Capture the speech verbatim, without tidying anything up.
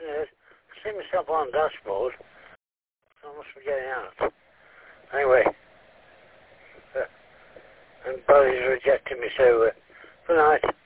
Yeah, I see myself on the dashboard, so I must be getting out. Anyway, uh, and Body's rejecting me, so uh, good night.